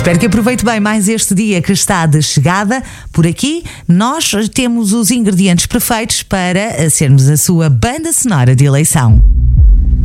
Espero que aproveite bem mais este dia que está de chegada. Por aqui, nós temos os ingredientes perfeitos para sermos a sua banda sonora de eleição.